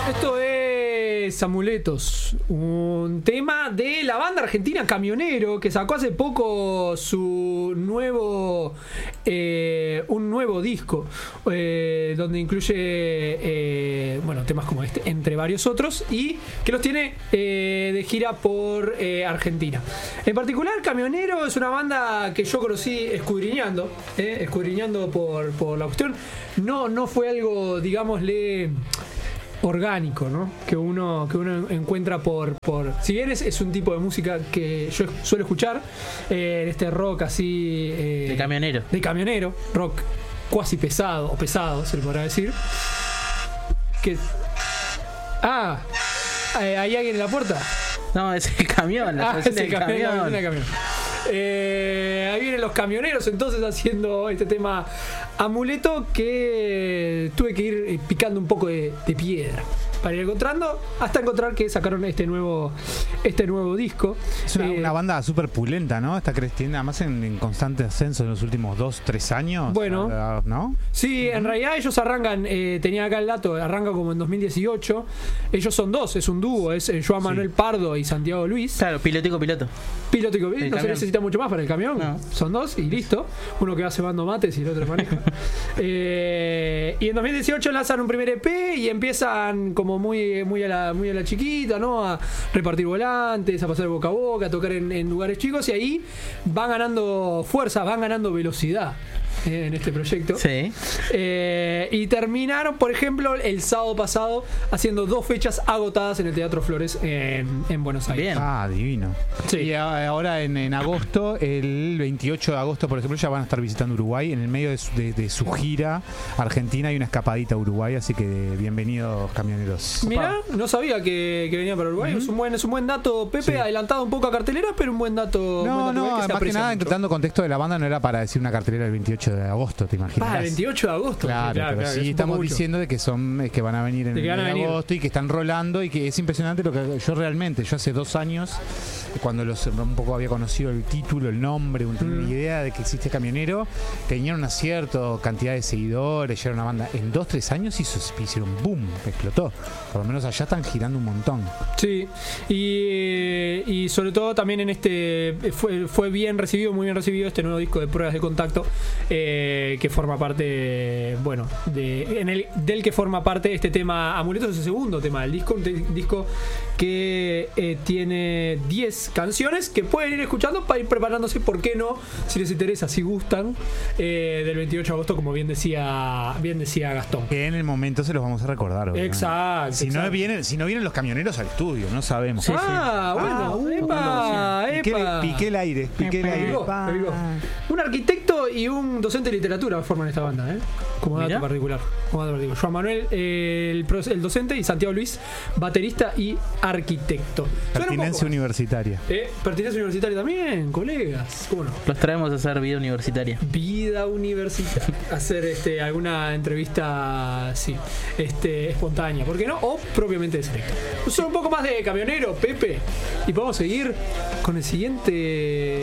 Esto es Amuletos, un tema de la banda argentina Camionero, que sacó hace poco su nuevo un nuevo disco, donde incluye temas como este, entre varios otros, y que los tiene de gira por Argentina. En particular, Camionero es una banda que yo conocí escudriñando por la cuestión. No fue algo, digámosle, orgánico, ¿no? Que uno encuentra por si bien es un tipo de música que yo suelo escuchar, en este rock así de camionero, rock cuasi pesado, o pesado se le podrá decir, que ¿hay alguien en la puerta? No, es el camión, es el camión. Ahí vienen los camioneros entonces haciendo este tema Amuleto, que tuve que ir picando un poco de piedra para ir encontrando, hasta encontrar que sacaron este nuevo disco. Es una banda súper pulenta, ¿no? Está creciendo, además en constante ascenso en los últimos 2-3 años. Bueno, ¿no? Sí, en realidad ellos arrancan, tenía acá el dato, arrancan como en 2018. Ellos son dos, es un dúo, es Joan Manuel Pardo y Santiago Luis. Claro, piloto y copiloto. No se necesita mucho más para el camión. No. Son dos y listo. Uno que va cebando mates y el otro maneja. Y en 2018 lanzan un primer EP y empiezan como muy a la chiquita, ¿no? A repartir volantes, a pasar boca a boca, a tocar en lugares chicos, y ahí van ganando fuerza, van ganando velocidad en este proyecto. Sí. Y terminaron, por ejemplo, el sábado pasado haciendo 2 fechas agotadas en el Teatro Flores en Buenos Aires. Bien. Divino. Sí. Y ahora en agosto, el 28 de agosto, por ejemplo, ya van a estar visitando Uruguay. En el medio de su gira Argentina hay una escapadita a Uruguay, así que bienvenidos, camioneros. Mirá, no sabía que venía para Uruguay. Es un buen dato, Pepe, adelantado un poco a cartelera, pero un buen dato. No, más que nada, dando contexto de la banda, no era para decir una cartelera el 28 de agosto, ¿te imaginas? El 28 de agosto. Claro, pero sí estamos diciendo de que que van a venir en agosto y que están rolando, y que es impresionante lo que yo hace 2 años, cuando un poco había conocido el título, el nombre, una idea de que existe Camionero, tenían una cierta cantidad de seguidores, ya era una banda. En 2-3 años hicieron boom, explotó. Por lo menos allá están girando un montón. Sí, y sobre todo también en este fue muy bien recibido este nuevo disco de Pruebas de Contacto, que forma parte, del que forma parte este tema Amuletos. Es el segundo tema del disco, un disco que tiene 10 canciones que pueden ir escuchando para ir preparándose, ¿por qué no? Si les interesa, si gustan, del 28 de agosto, como bien decía Gastón. Que en el momento se los vamos a recordar. Exacto. Si no vienen los camioneros al estudio, no sabemos. Piqué el aire. Un arquitecto y un docente de literatura forman esta banda, como dato particular. Joan Manuel, el docente, y Santiago Luis, baterista y arquitecto. Pertinencia universitaria. Pertinencia universitaria también, colegas. ¿Cómo no? Los traemos a hacer vida universitaria. Vida universitaria. Hacer alguna entrevista espontánea, ¿por qué no? O propiamente de selecta. Un poco más de Camionero, Pepe, y podemos seguir con el siguiente